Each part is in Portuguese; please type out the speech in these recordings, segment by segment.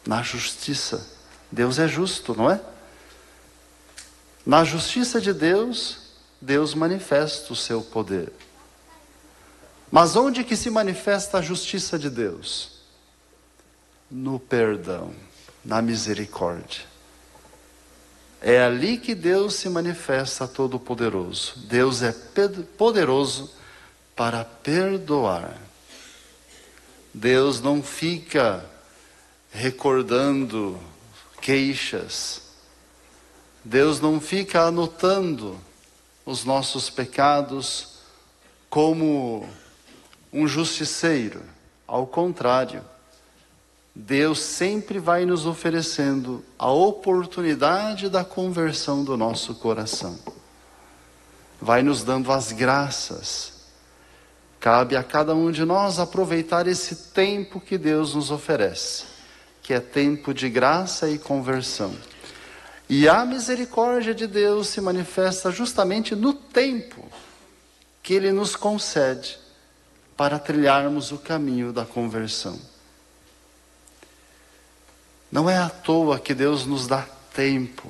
na justiça. Deus é justo, não é? Na justiça de Deus, Deus manifesta o seu poder. Mas onde que se manifesta a justiça de Deus? No perdão, na misericórdia. É ali que Deus se manifesta todo-poderoso. Deus é poderoso para perdoar. Deus não fica recordando queixas. Deus não fica anotando os nossos pecados como um justiceiro. Ao contrário, Deus sempre vai nos oferecendo a oportunidade da conversão do nosso coração. Vai nos dando as graças. Cabe a cada um de nós aproveitar esse tempo que Deus nos oferece, que é tempo de graça e conversão. E a misericórdia de Deus se manifesta justamente no tempo que Ele nos concede para trilharmos o caminho da conversão. Não é à toa que Deus nos dá tempo.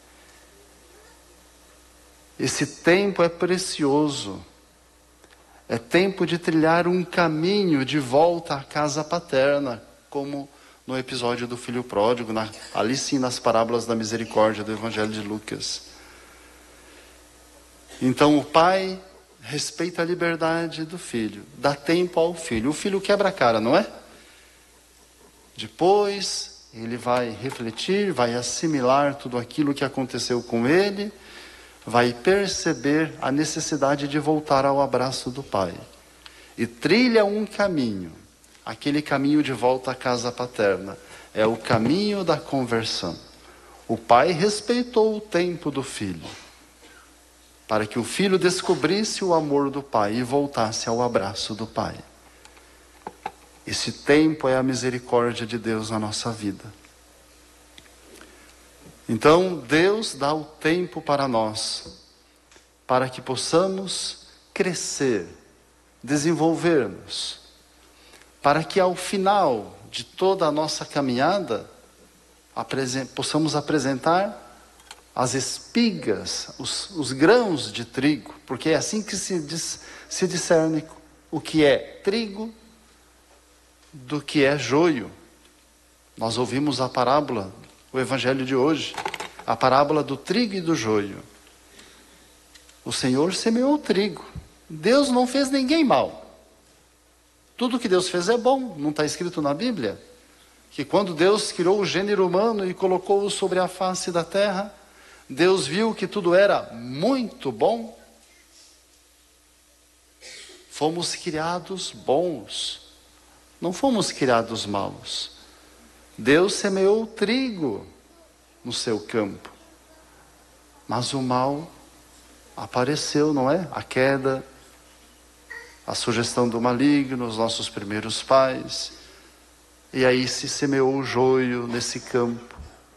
Esse tempo é precioso. É tempo de trilhar um caminho de volta à casa paterna, como no episódio do filho pródigo, ali sim nas parábolas da misericórdia do Evangelho de Lucas. Então o pai respeita a liberdade do filho, dá tempo ao filho. O filho quebra a cara, não é? Depois ele vai refletir, vai assimilar tudo aquilo que aconteceu com ele, vai perceber a necessidade de voltar ao abraço do pai. E trilha um caminho, aquele caminho de volta à casa paterna. É o caminho da conversão. O pai respeitou o tempo do filho, para que o filho descobrisse o amor do pai e voltasse ao abraço do pai. Esse tempo é a misericórdia de Deus na nossa vida. Então, Deus dá o tempo para nós, para que possamos crescer, desenvolver-nos, para que ao final de toda a nossa caminhada, possamos apresentar as espigas, os grãos de trigo, porque é assim que se discerne o que é trigo do que é joio. Nós ouvimos a parábola, o evangelho de hoje, a parábola do trigo e do joio. O Senhor semeou o trigo. Deus não fez ninguém mal. Tudo que Deus fez é bom. Não está escrito na Bíblia que quando Deus criou o gênero humano e colocou-o sobre a face da terra, Deus viu que tudo era muito bom? Fomos criados bons. Não fomos criados maus. Deus semeou o trigo no seu campo. Mas o mal apareceu, não é? A queda, a sugestão do maligno, os nossos primeiros pais. E aí se semeou o joio nesse campo.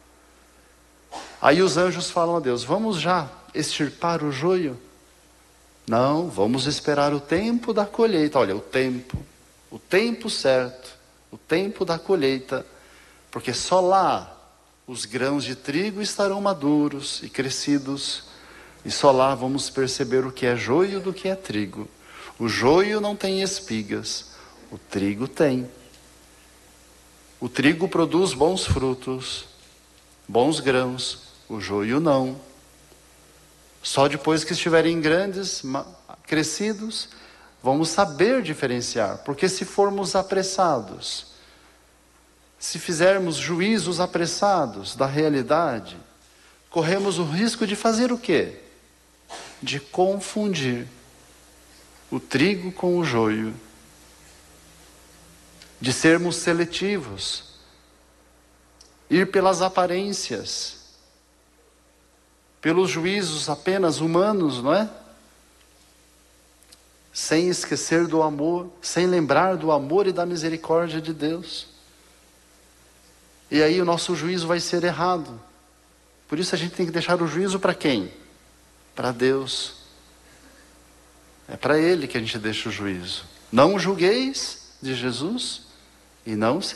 Aí os anjos falam a Deus: vamos já extirpar o joio? Não, vamos esperar o tempo da colheita. Olha, o tempo certo, o tempo da colheita, porque só lá os grãos de trigo estarão maduros e crescidos, e só lá vamos perceber o que é joio do que é trigo. O joio não tem espigas, o trigo tem. O trigo produz bons frutos, bons grãos, o joio não. Só depois que estiverem grandes, crescidos, vamos saber diferenciar, porque se formos apressados, se fizermos juízos apressados da realidade, corremos o risco de fazer o quê? De confundir o trigo com o joio, de sermos seletivos, ir pelas aparências, pelos juízos apenas humanos, não é? Sem esquecer do amor, sem lembrar do amor e da misericórdia de Deus. E aí o nosso juízo vai ser errado. Por isso a gente tem que deixar o juízo para quem? Para Deus. É para Ele que a gente deixa o juízo. Não julgueis, de Jesus, e não